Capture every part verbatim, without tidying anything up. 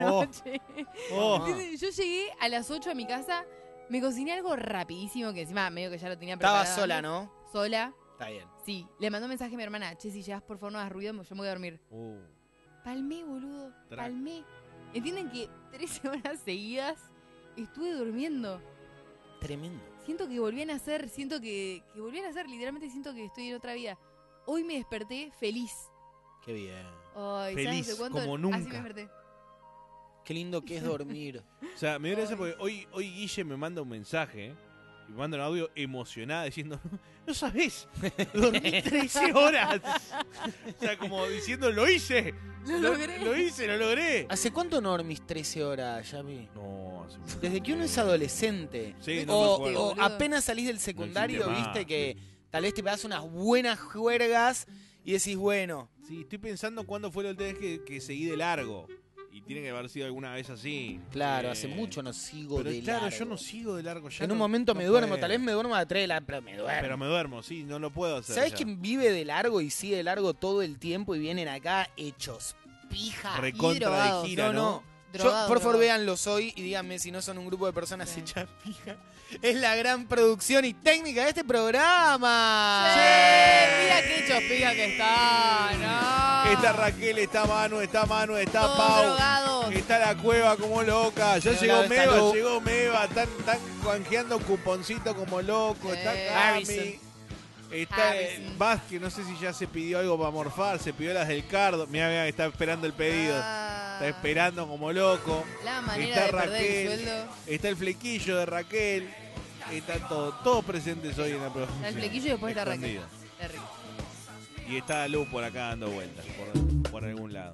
Oh. noche. Oh. Entonces, yo llegué a las ocho a mi casa, me cociné algo rapidísimo, que encima medio que ya lo tenía preparado. Estaba sola, ¿no? Sola. Está bien. Sí, le mandó un mensaje a mi hermana, che, si llegas por favor no hagas ruido, yo me voy a dormir. Uh. Palmé, boludo, Tra- palmé. ¿Entienden que trece horas seguidas estuve durmiendo? Tremendo. Siento que volví a nacer, siento que, que volví a nacer, literalmente siento que estoy en otra vida. Hoy me desperté feliz. Qué bien. Ay, Feliz, ¿sabes de cuánto? como Así nunca. me desperté. Qué lindo que es dormir. O sea, me dio gracia Ay. porque hoy, hoy Guille me manda un mensaje, ¿eh? Y me manda un audio emocionada diciendo, no sabés, dormí trece horas. O sea, como diciendo, lo hice. Lo logré. Lo hice, lo logré. ¿Hace cuánto no dormís trece horas, Yami? No, hace mucho. Desde que uno es adolescente. Sí, no me o, acuerdo. o Boludo. apenas salís del secundario, existe más. viste que tal vez te pegas unas buenas juergas y decís, bueno, Sí, estoy pensando cuándo fue la última vez que, que seguí de largo. Y tiene que haber sido alguna vez así. claro, Eh, hace mucho no sigo Pero de claro, largo. yo no sigo de largo ya. En no- un momento no me duermo, puedo. tal vez me duermo a las tres de la pero me duermo. Pero me duermo, sí, no lo puedo hacer. ¿Sabes ya. quién vive de largo y sigue de largo todo el tiempo y vienen acá hechos pija? Recontra drogados. de gira, no, ¿no? no. Yo, Drogado, por favor, drogado. véanlos hoy y díganme si no son un grupo de personas Sí. hechas pija. Es la gran producción y técnica de este programa. ¡Sí! Mira qué chospiga que está, ¿no? Está Raquel, está Manu, está Manu, está Todos Pau. drogados. Está la cueva como loca. Ya Pero llegó lado está Meva, Lu. llegó Meva. Están, están canjeando cuponcito como loco. Está Eh, Cami. Harrison. Está eh, Harrison. Vázquez, no sé si ya se pidió algo para morfar. Se pidió las del Cardo. Mira, mira, está esperando el pedido. Ah, Está esperando como loco. La manera Está de perder Raquel. el sueldo. Está el flequillo de Raquel. Están todos, todos presentes hoy en la Está producción. el flequillo y después está Raquel. Escondido. Terrible. Y está Lu por acá dando vueltas, por, por algún lado.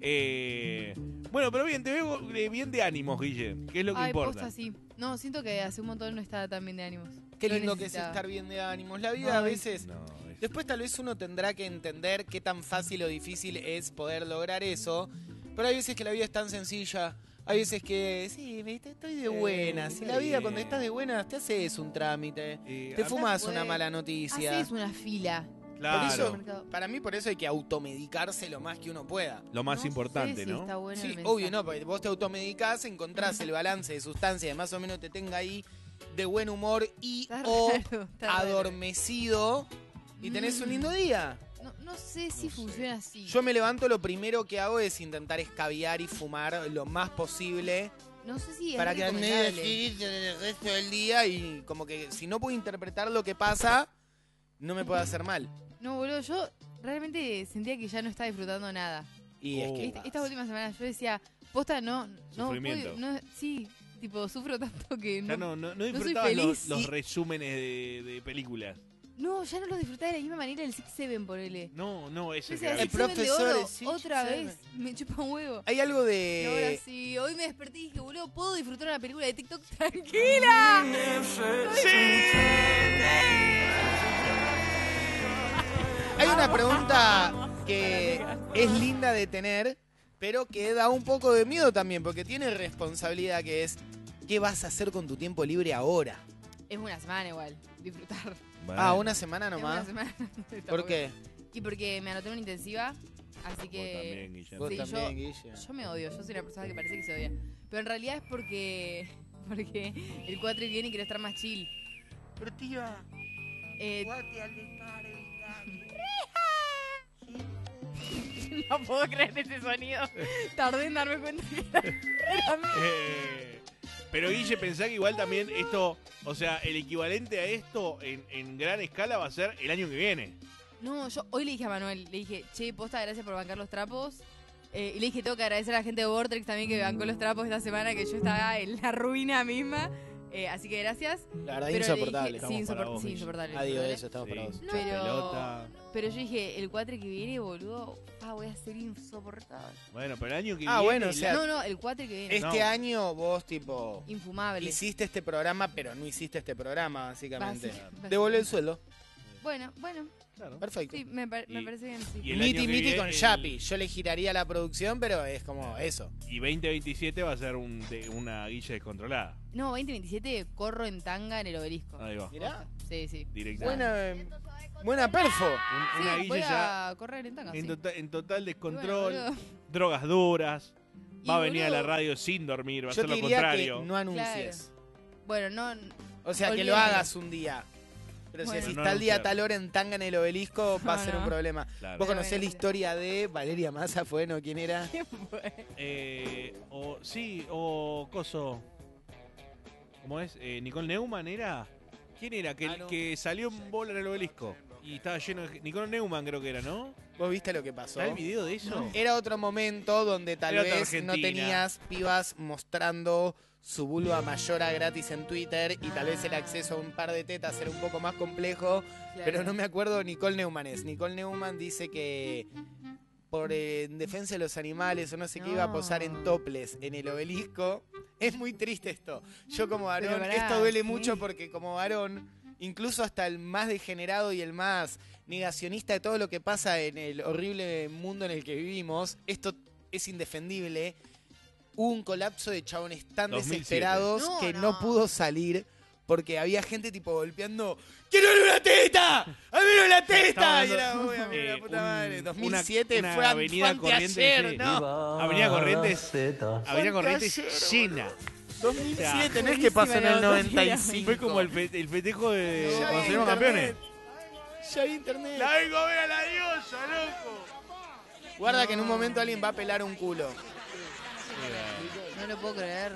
Eh, bueno, pero bien, te veo eh, bien de ánimos, Guille, que es lo que Ay, importa. posta, sí. No, siento que hace un montón no estaba tan bien de ánimos. Qué Lo lindo que es necesitaba. estar bien de ánimos. La vida a Ay. veces... No, es- Después tal vez uno tendrá que entender qué tan fácil o difícil es poder lograr eso. Pero hay veces que la vida es tan sencilla. Hay veces que, sí, viste, estoy de buenas. Y la vida cuando estás de buenas te haces un trámite. eh, Te a- fumas puede- una mala noticia. Haces una fila. Claro, Por eso, Mercado. para mí por eso hay que automedicarse lo más que uno pueda. lo más No sé importante, si ¿no? Está bueno Sí, el obvio, mensaje. no, porque vos te automedicás, encontrás el balance de sustancias que más o menos te tenga ahí de buen humor y Está o raro, está raro. adormecido y tenés un lindo día. No, no sé si No sé. funciona así. Yo me levanto, lo primero que hago es intentar escabiar y fumar lo más posible no sé si es para que ande recomendable. el resto del día y como que si no puedo interpretar lo que pasa, no me puede hacer mal. No, boludo, yo realmente sentía que ya no estaba disfrutando nada. Y es Oh. que Esta- Estas últimas semanas yo decía, posta, no, no, Sufrimiento. puedo- no, sí, tipo, sufro tanto que Ya no, no, no, no soy disfrutabas los, feliz. los Y- resúmenes de, de películas. no, ya no los disfrutaba de la misma manera del Six Seven, ponele. No, no, ese Yo es decía, el El Six Seven de profesor oro, es Six otra Seven. vez, me chupa un huevo. hay algo Y ahora de... sí, hoy me desperté y dije, boludo, ¿puedo disfrutar una película de TikTok tranquila? Hay una pregunta que es linda de tener, pero que da un poco de miedo también, porque tiene responsabilidad que es, ¿qué vas a hacer con tu tiempo libre ahora? Es una semana igual, disfrutar. Ah, una semana Es una nomás. semana. Está ¿Por bueno. qué? Y porque me anoté en una intensiva, así Vos que... también, Guillermo. Vos Sí, también, yo- Guille. Yo me odio, yo soy una persona que parece que se odia. Pero en realidad es porque porque el cuatro viene y quiero estar más chill. Pero tía, Eh, guate al desmadre, no puedo creer ese sonido. Tardé en darme cuenta que era, era mío. Eh, pero Guille, pensá que igual también esto, o sea, el equivalente a esto en, en gran escala va a ser el año que viene. No, yo hoy le dije a Manuel, le dije, che, posta, gracias por bancar los trapos. Eh, y le dije, tengo que agradecer a la gente de Vortex también que bancó los trapos esta semana, que yo estaba en la ruina misma. Eh, así que gracias. La verdad, Pero le insoportable. dije- Estamos sí, para insopor- vos, sí, Guille. insoportable. Adiós, insoportable. eso estamos para vos. Sí, Pero- pelota. Pero yo dije, el cuatro que viene, boludo, ah, voy a ser insoportable. Bueno, pero el año que Ah, viene... bueno, o sea, No, no, el cuatro que viene. Este No. año vos, tipo, Infumable. hiciste este programa, pero no hiciste este programa, básicamente. Básico- Devolver el sueldo. Bueno, bueno, Claro. Perfecto. sí, me, par- me Y- parece bien, sí. y el Miti año que miti viene, con el- Yapi. Yo le giraría la producción, pero es como eso. Y veinte veintisiete va a ser un, de- una Guille descontrolada. No, veinte veintisiete corro en tanga en el obelisco. Ahí va. Mirá. Sí, sí. Directo. Buena, buena perfo. Un- una Sí, Guille voy ya a correr en tanga, en, sí. tota- en total Y bueno, descontrol, boludo. drogas duras. Y Y, Va a venir a la boludo, radio sin dormir, va a Yo ser te lo diría contrario. que no anuncies. Bueno, no... O sea, que lo Olvídalo. hagas un día. Pero Bueno. si No está el día anunciar. tal hora en tanga en el obelisco, va a No, ser no. un problema. Claro. ¿Vos conocés Bueno, la historia de Valeria Massa? ¿Fue, no? ¿Quién era? Eh, o, sí, o Coso. ¿Cómo es? Eh, ¿Nicole Neumann era? ¿Quién era? Que, Ah, no. que salió en bola en el obelisco. Y estaba lleno de... Nicole Neumann creo que era, ¿no? ¿Vos viste lo que pasó? ¿Está el video de eso? Era otro momento donde tal Era otra vez no Argentina. tenías pibas mostrando su vulva mayor a gratis en Twitter y tal vez el acceso a un par de tetas era un poco más complejo, pero no me acuerdo Nicole Neumann es. Nicole Neumann dice que por eh, en defensa de los animales o no sé qué iba a posar en No. toples en el obelisco. Es muy triste esto. Yo como varón, Pero pará, esto duele ¿qué? mucho porque como varón, incluso hasta el más degenerado y el más negacionista de todo lo que pasa en el horrible mundo en el que vivimos, esto es indefendible. Hubo un colapso de chabones tan dos mil siete. desesperados No, que no. no pudo salir porque había gente tipo golpeando ¡Quiero ver una teta! ¡A ver una teta! Estamos Y era, hablando- uy, a ver, Eh, la puta un- madre. dos mil una- siete una fue, an- avenida fue anteayer, Corrientes, sí. ¿no? Avenida Corrientes, Avenida Corrientes Anteayer, llena. dos mil siete, O sea, no es que pasó en el buenísima la noventa y noticia. cinco. Fue como el, fe- el festejo de Ya cuando vi salimos campeones. internet. Ya vi internet. La vengo a ver a la diosa, loco. Guarda que en un momento alguien va a pelar un culo. No lo puedo creer.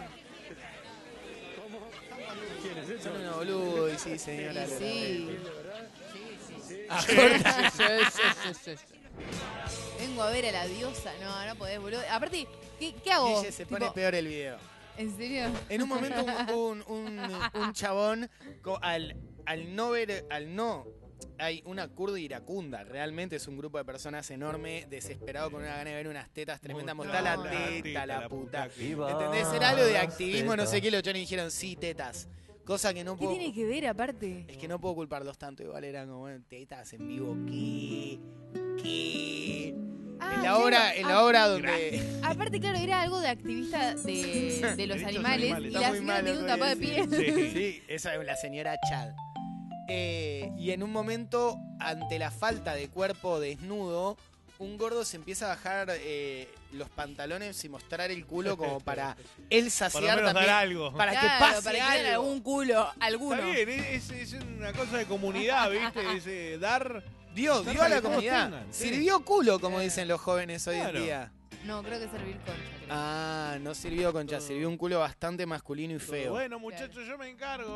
Son unos boludos, y sí, señora. Y sí. Ah, corta. Sí, sí, sí, sí, sí. Vengo a ver a la diosa. No, no podés, boludo. Aparte, ¿qué, qué hago? Guille, se pone Tipo, peor el video. ¿en serio? En un momento un, un, un, un chabón co- al, al no ver, al no, hay una kurda iracunda, realmente es un grupo de personas enorme, desesperado con una gana de ver unas tetas tremendas, mostrar la teta, la puta. ¿Entendés? Era algo de activismo, no sé qué, los chones dijeron, sí, tetas. Cosa que no ¿Qué puedo... tiene que ver aparte? Es que no puedo culparlos tanto, igual eran como, bueno, tetas en vivo, ¿qué? ¿Qué? Ah, en la claro. hora, en la Ah, hora donde... Aparte, claro, era algo de activista de, de los Derechos animales, animales. y Está la muy señora mal tenía lo un que tapado de decís. piel. Sí. Sí, esa es la señora Chad. Eh, y en un momento, ante la falta de cuerpo desnudo, un gordo se empieza a bajar eh, los pantalones y mostrar el culo como para él Por lo saciar menos también. dar algo. Para que Claro, pase para que tengan algo. algún culo, alguno. Está bien, es, es una cosa de comunidad, ¿viste? Es, eh, dar... Dio, Para dio a la que todos comunidad. tengan, sí. Sirvió culo, como Claro. dicen los jóvenes hoy Claro. en día. No, creo que servir concha. creo. Ah, no sirvió concha, sirvió un culo bastante masculino y feo. Bueno, muchachos, yo me encargo.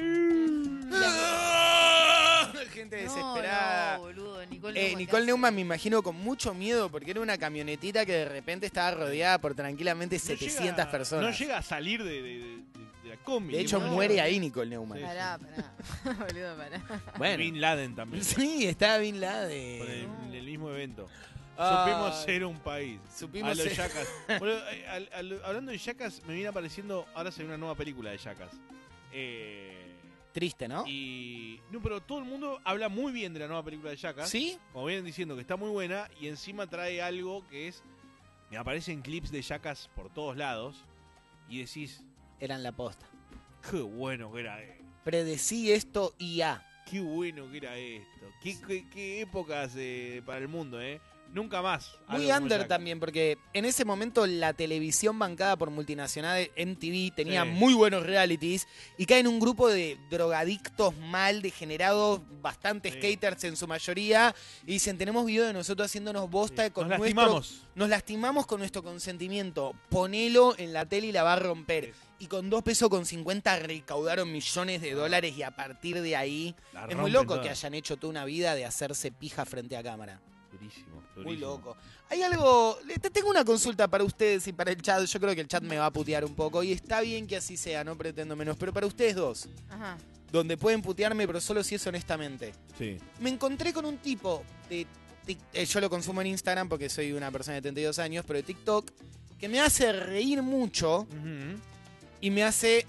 Gente No, desesperada. no, boludo. Nicole Eh, Neumann, Nicole te Neumann me imagino con mucho miedo porque era una camionetita que de repente estaba rodeada por tranquilamente No setecientas llega- personas. No llega a salir de, de- de- de la combi. De hecho, ¿no? muere ahí Nicole Neumann. Sí. Pará, pará. Boludo, pará. Bueno. Bin Laden también. Sí, estaba Bin Por Laden. el, en el mismo evento. Ah, Supimos ser un país. supimos a los ser- yacas. Boludo, eh, al- al- hablando de yacas, me viene apareciendo. Ahora se ve una nueva película de yacas. Eh, Triste, ¿no? y. No, pero todo el mundo habla muy bien de la nueva película de yacas. ¿Sí? Como vienen diciendo que está muy buena. Y encima trae algo que es. Me aparecen clips de yacas por todos lados. Y decís. Eran la posta. Qué bueno que era. eh, Predecí esto y ya. Qué bueno que era esto. Qué, qué- qué épocas eh, para el mundo, ¿eh? Nunca más. Muy algo como under Yacas. también, porque en ese momento la televisión bancada por multinacionales M T V tenía Sí. muy buenos realities y caen un grupo de drogadictos mal degenerados, bastante Sí. skaters en su mayoría, y dicen, tenemos video de nosotros haciéndonos bosta Sí. con Nos nuestro... lastimamos. Nos lastimamos con nuestro consentimiento. Ponelo en la tele y la va a romper. Sí. Y con dos pesos con cincuenta recaudaron millones de dólares y a partir de ahí... La Es muy rompen loco todas. que hayan hecho toda una vida de hacerse pija frente a cámara. Durísimo, Muy durísimo. loco. Hay algo... le- te tengo una consulta para ustedes y para el chat. Yo creo que el chat me va a putear un poco. Y está bien que así sea, no pretendo menos. Pero para ustedes dos, Ajá. donde pueden putearme, pero solo si es honestamente. Sí. Me encontré con un tipo de... tic- eh, yo lo consumo en Instagram porque soy una persona de treinta y dos años, pero de TikTok, que me hace reír mucho Ujú. y me hace...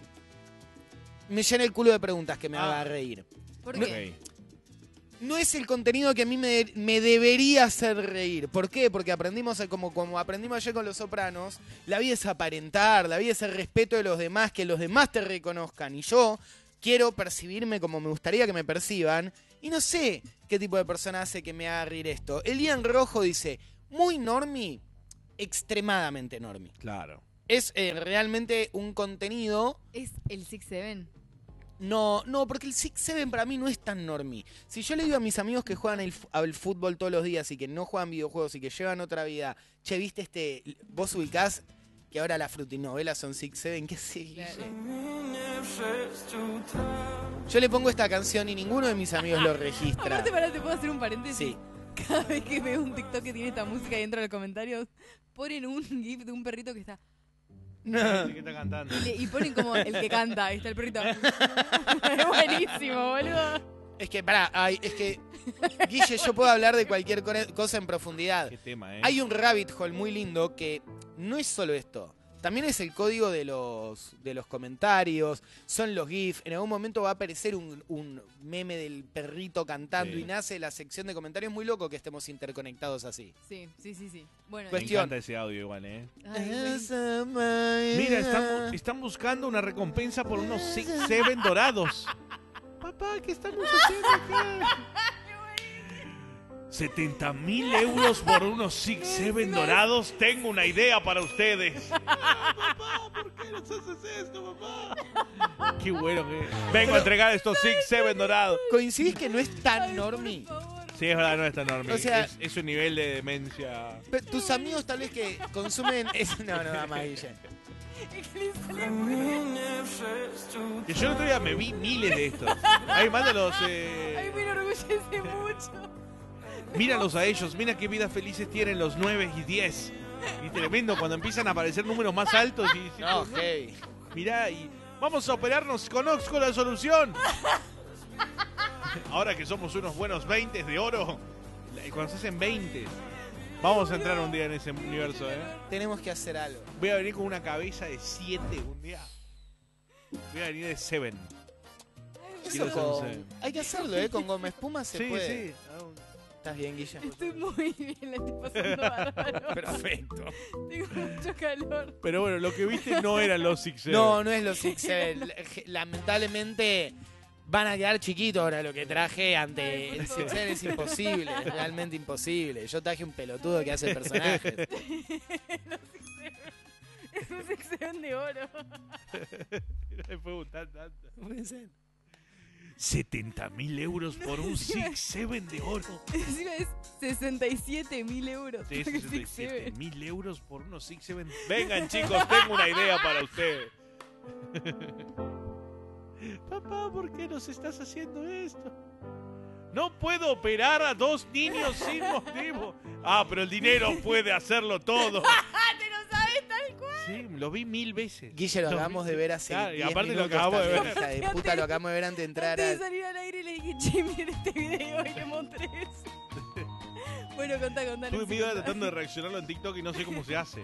Me llena el culo de preguntas que me Ah. haga reír. ¿Por No- qué? Ok. No es el contenido que a mí me, me debería hacer reír. ¿Por qué? Porque aprendimos, a- como, como aprendimos ayer con Los Sopranos, la vida es aparentar, la vida es el respeto de los demás, que los demás te reconozcan. Y yo quiero percibirme como me gustaría que me perciban. Y no sé qué tipo de persona hace que me haga reír esto. Elian Rojo dice, muy normie, extremadamente normie. Claro. Es eh, realmente un contenido... Es el Six Seven. No, no, porque el Six Seven para mí no es tan normie. Si yo le digo a mis amigos que juegan el, al fútbol todos los días y que no juegan videojuegos y que llevan otra vida, che, ¿viste este? Vos ubicás que ahora las frutinovelas son Six Seven, ¿qué sé? Claro. Yo le pongo esta canción y ninguno de mis amigos lo registra. Aparte, pará, ¿te puedo hacer un paréntesis? Sí. Cada vez que veo un TikTok que tiene esta música y entro en los comentarios, ponen un gif de un perrito que está... No. ¿Qué está cantando? Y, le- y ponen como el que canta, ahí está el perrito. Es buenísimo, boludo. Es que, pará, ay, es que, Guille, yo puedo hablar de cualquier core- cosa en profundidad. Qué tema, ¿eh? Hay un rabbit hole muy lindo que no es solo esto. También es el código de los, de los comentarios, son los GIFs. En algún momento va a aparecer un, un meme del perrito cantando Sí. y nace la sección de comentarios. Muy loco que estemos interconectados así. Sí, sí, sí, sí. Bueno, Me Cuestión. encanta ese audio igual, ¿eh? ay, buenísimo. Mira, están, bu- están buscando una recompensa por unos Six Seven dorados. Papá, ¿qué estamos haciendo acá? setenta mil euros por unos Six Seven dorados. Tengo una idea para ustedes. Papá, ¿por qué nos haces esto, papá? Qué bueno que... Vengo a entregar estos Six Seven dorados. ¿Coincidís que no es tan Ay, por normie? favor. Sí, es verdad, no es tan enorme. O sea- es, es un nivel de demencia. Pe- Tus amigos tal vez que consumen... es- No, no, da más, Guille. Es que le sale Que yo el otro día me vi miles de estos. Ay, mándalos. Eh... Ay, me enorgullece mucho. Míralos a ellos, mira qué vidas felices tienen los nueve y diez. Y tremendo cuando empiezan a aparecer números más altos y No, hey. mirá, y vamos a operarnos con Oxco la solución. Ahora que somos unos buenos veinte de oro, cuando se hacen veinte, vamos a entrar un día en ese universo, ¿eh? Tenemos que hacer algo. Voy a venir con una cabeza de siete un día. Voy a venir de seven. Quiero Eso ser un con- seven. Hay que hacerlo, ¿eh? Con goma espuma se Sí, puede. sí. ¿Estás bien, Guille? Estoy muy bien, la estoy pasando bárbaro. Perfecto. Tengo mucho calor. Pero bueno, lo que viste no eran los Six Seven. No, no es los Six Seven. Lamentablemente van a quedar chiquitos ahora lo que traje ante Ay, por el favor. Six Seven. Es imposible, es realmente imposible. Yo traje un pelotudo que hace personajes. Es un Six Seven de oro. Me fue gustar tanto. Puede ser. setenta mil euros por un Six Seven de oro. Encima es sesenta y siete mil euros. Sí, Porque sesenta y Six siete Seven. mil euros por unos Six Seven. Vengan, chicos, tengo una idea para ustedes. Papá, ¿por qué nos estás haciendo esto? No puedo operar a dos niños sin motivo. Ah, pero el dinero puede hacerlo todo. ¡Ah, te lo sabes tal cual! Sí, lo vi mil veces. Lo acabamos vi- de ver hace Claro, y diez aparte lo minutos acabamos de también, ver. hija de puta, lo acabamos de ver antes de entrar Antes a... de salir al aire le dije, che, miren este video y le mostré eso. Bueno, contá, contá. Estuve Lexi, medio contá. tratando de reaccionarlo en TikTok y no sé cómo se hace.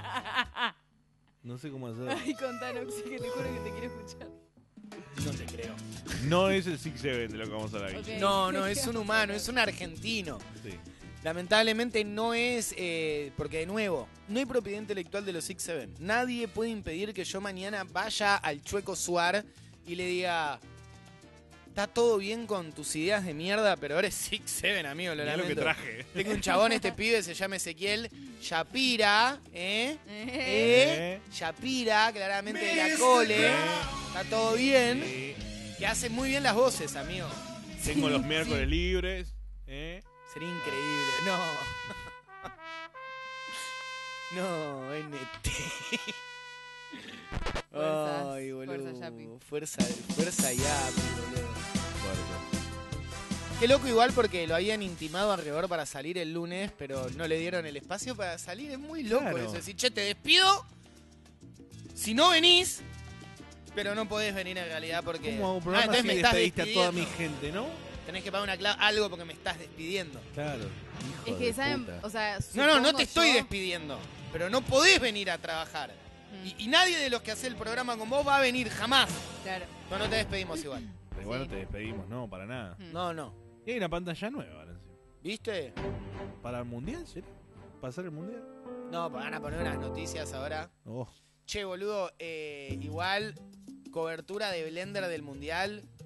No sé cómo hacerlo. Ay, contá, Noxy, que te juro que te quiero escuchar. No te creo. No es el Six Seven de lo que vamos a hablar aquí. Ok. No, no, es un humano, es un argentino. Sí. Lamentablemente no es, eh, porque de nuevo, no hay propiedad intelectual de los Six Seven. Nadie puede impedir que yo mañana vaya al Chueco Suar y le diga, está todo bien con tus ideas de mierda, pero ahora es Six Seven, amigo, lo Mirá lo que lamento. traje. Tengo un chabón, este pibe se llama Ezequiel Shapira, ¿eh? Eh, ¿Eh? Shapira, claramente de la cole. Está todo bien. Sí. Que hace muy bien las voces, amigo. Tengo los Sí, miércoles sí. libres. ¿eh? Sería increíble. No. No, N T. Fuerzas, Ay, boludo. fuerza, Yapi. Fuerza, fuerza Yapi, boludo. Qué loco igual porque lo habían intimado a Rebor para salir el lunes, pero no le dieron el espacio para salir. Es muy loco Claro. eso. Decir, che, te despido. Si no venís, pero no podés venir en realidad porque... ¿Cómo hago un Ah, programa entonces si me estás despediste a toda mi despidiendo. gente, no? Tenés que pagar una cla- algo porque me estás despidiendo. Claro. Es que, ¿saben? O sea, No, no, no supongo te estoy yo- despidiendo. Pero no podés venir a trabajar. Mm, Y, y nadie de los que hace el programa con vos va a venir jamás. Claro. No, no te despedimos igual. Pero igual Sí. no te despedimos, no, para nada. Mm. No, no. Y hay una pantalla nueva ahora encima. ¿Viste? ¿Para el mundial, serio? ¿Pasar el mundial? No, van a poner unas noticias ahora. Oh. Che, boludo, eh, igual, cobertura de Blender del Mundial.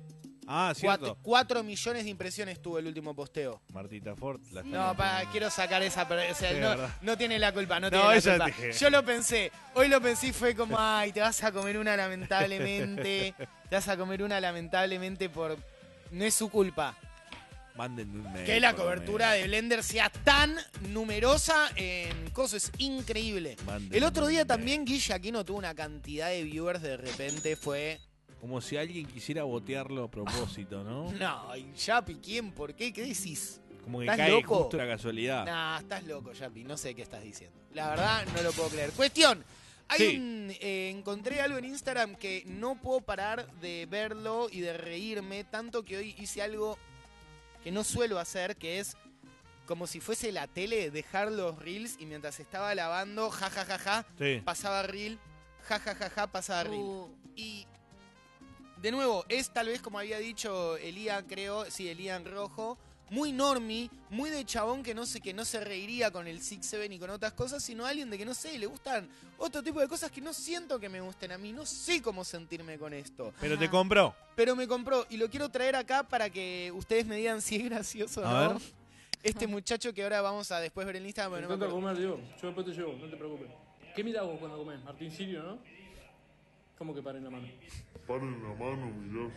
Ah, cierto. Cuatro, cuatro millones de impresiones tuvo el último posteo. Martita Ford. La Sí. No, pa, quiero sacar esa, pero o sea, Sí, no, verdad. no tiene la culpa, no, No, tiene la ella culpa. tiene. Yo lo pensé, hoy lo pensé y fue como, ay, te vas a comer una lamentablemente, te vas a comer una lamentablemente por... No es su culpa. Mándenme un mail. Que la por lo cobertura menos. de Blender sea tan numerosa en cosas, es increíble. Mándenme El otro día un también Guille Aquino tuvo una cantidad de viewers, de repente fue... Como si alguien quisiera botearlo a propósito, ¿no? No, y Yapi, ¿quién? ¿Por qué? ¿Qué decís? Como que ¿Estás cae loco? justo la casualidad. Nah, estás loco, Yapi, no sé qué estás diciendo. La verdad, no lo puedo creer. Cuestión. Hay Sí. un, eh, encontré algo en Instagram que no puedo parar de verlo y de reírme, tanto que hoy hice algo que no suelo hacer, que es como si fuese la tele, dejar los reels y mientras estaba lavando, ja, ja, ja, ja, Sí. pasaba reel, ja, ja, ja, ja, pasaba reel. Uh, Y de nuevo, es tal vez como había dicho Elías, creo, sí, Elías Rojo, muy normie, muy de chabón que no sé, que no se reiría con el six siete y con otras cosas, sino alguien de que no sé, le gustan otro tipo de cosas que no siento que me gusten a mí, no sé cómo sentirme con esto. Pero Ajá. te compró. Pero me compró y lo quiero traer acá para que ustedes me digan si es gracioso o A no. ver. Este muchacho que ahora vamos a después ver en Instagram, Me bueno, no me encanta acuerdo. comer, Diego. Yo después te llevo, no te preocupes. ¿Qué mirás vos cuando comés? Martín Sirio, ¿no? ¿Cómo que paren la mano? Paren la mano, mirá.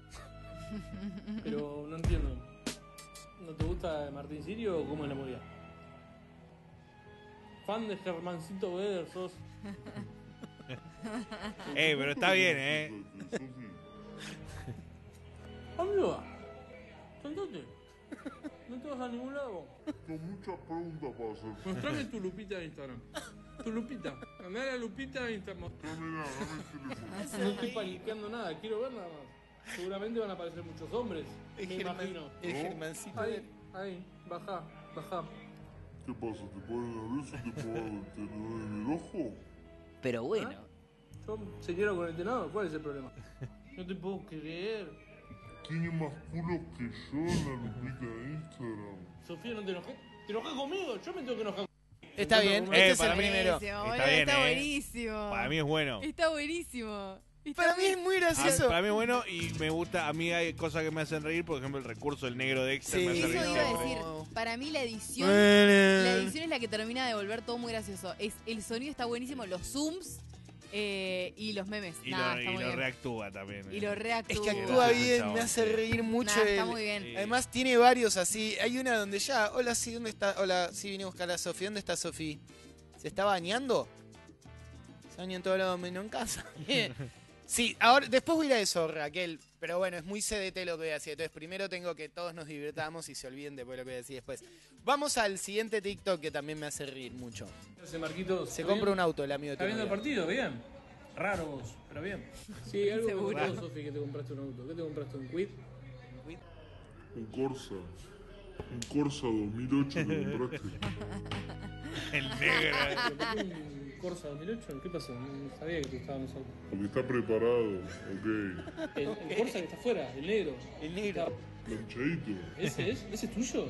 Pero no entiendo. ¿No te gusta Martín Sirio o cómo es la movida? Fan de Germancito Beder, sos. Eh, pero está bien, ¿eh? Sofi, Amigo, sentate. No te vas a ningún lado. tengo muchas preguntas para hacer. Mostrame tu lupita de Instagram. Tu lupita. Andá a la lupita de Instagram. Dame nada, dame el teléfono. No estoy paniqueando nada, quiero ver nada más. Seguramente van a aparecer muchos hombres, El, me Germán- imagino. el ¿No? Germancito. Ahí, ahí, baja, baja. ¿Qué pasa? ¿Te pones nervioso y te pongo el tenedor en el ojo? Pero bueno. Yo, señora con el tenado, ¿cuál es el problema? No te puedo creer. Tiene más culo que yo en la lupita de Instagram. Sofía, no te enojes. ¿Te enojas conmigo? Yo me tengo que enojar. Está bien, Eh, este es para el mí- primero. buenísimo, Está boludo, bien, está eh. buenísimo. Para mí es bueno. Está buenísimo. Está Para mí es buen- muy Ah, gracioso. para mí es bueno y me gusta. A mí hay cosas que me hacen reír. Por ejemplo, el recurso del negro de Dexter Sí. me hace Eso reír. iba a siempre. decir, No. para mí la edición, la edición es la que termina de volver todo muy gracioso. Es, el sonido está buenísimo, los zooms eh, y los memes. Y Nada, lo, está y muy lo bien. reactúa también. Y eh. lo reactúa. Es que Sí, actúa gracias, bien, chabón, me hace sí. reír mucho. Nah, está el- muy bien. Sí. Además tiene varios así. Hay una donde ya, hola, sí, ¿dónde está? Hola, sí, vine a buscar a Sofía. ¿Dónde está Sofía? ¿Se está bañando? Se baña en todo lado menos en casa. Sí, ahora, después voy a ir a eso, Raquel. Pero bueno, es muy C D T lo que voy a decir. Entonces primero tengo que todos nos divirtamos y se olviden después lo que voy a decir después. Vamos al siguiente TikTok que también me hace reír mucho. Ese Marquitos. Se ¿está compra bien? un auto, el amigo de ¿Está tu viendo el novia. partido? Bien. Raro vos, pero bien. Sí, algo me Seguro. contó Sofi que te compraste un auto. ¿Qué te compraste? ¿Un Quid? Un Corsa. Un Corsa dos mil ocho te compraste. El negro. eh. ¿Te compraste un Corsa dos mil ocho? ¿Qué pasó? No sabía que te gustaban los autos. Porque está preparado, ok. El, el Corsa que está afuera, el negro. El negro. Planchadito. ¿Ese es? ¿Ese es tuyo?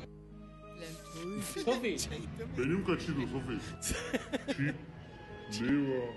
Sofi, Vení un cachito, Sofi. Chip, leva,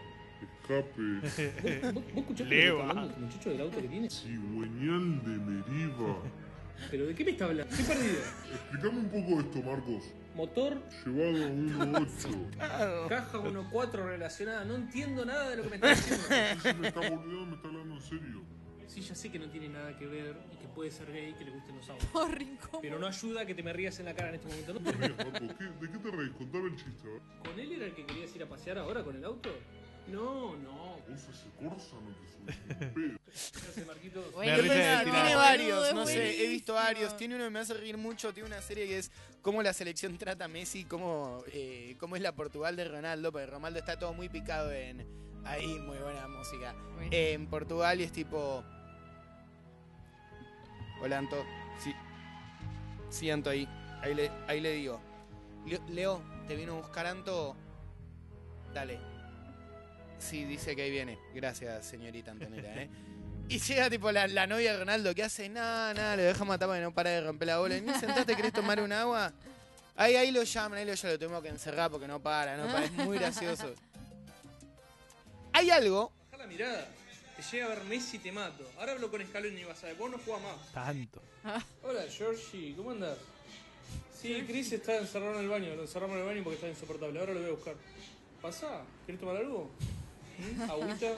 escape, ¿vos, vos escuchaste lo que Leva. está hablando el muchacho del auto que tiene? cigüeñal de Meriva. ¿Pero de qué me está hablando? Estoy perdido. Explícame un poco esto, Marcos. Motor, Llevado a uno ocho. caja uno punto cuatro relacionada. No entiendo nada de lo que me está diciendo. Si me está boludeando, me está hablando en serio. Sí, ya sé que no tiene nada que ver y que puede ser gay y que le gusten los autos. Oh, rincón. Pero no ayuda a que te me rías en la cara en este momento. ¿No? ¿Te ríes, Marcos? ¿Qué- ¿De qué te reís? Contame el chiste, a ver. ¿Con él era el que querías ir a pasear ahora con el auto? No, no. Vos ese Corsa no te subís un pedo. Gracias, Marquitos. Bueno, Me risa de pero tirar. Tiene boludo, varios, es no sé, he visto buenísimo. varios. Tiene uno que me hace reír mucho, tiene una serie que es cómo la selección trata a Messi, cómo, eh, cómo es la Portugal de Ronaldo, porque Ronaldo está todo muy picado en... Ahí, muy buena música. Bueno. Eh, en Portugal y es tipo... Hola, Anto. Sí. Sí, Anto, ahí. Ahí le, ahí le digo. Leo, Leo, ¿te vino a buscar Anto? Dale. Sí, dice que ahí viene. Gracias, señorita Antonella, ¿eh? Y llega tipo la, la novia de Ronaldo que hace nada, nada, lo deja matar para que no para de romper la bola. Y ni sentaste, ¿querés tomar un agua? Ahí, ahí lo llaman, ahí lo, ya lo tenemos que encerrar porque no para, no para. Es muy gracioso. Hay algo, Baja la mirada. Te llega a ver Messi, te mato. Ahora hablo con Scaloni y vas a ver, vos no jugás más. Tanto. Hola, Georgie, ¿cómo andás? Sí, Chris está encerrado en el baño. Lo encerramos en el baño porque está insoportable. Ahora lo voy a buscar. ¿Pasá? ¿Querés tomar algo? ¿Mm? ¿Agüita?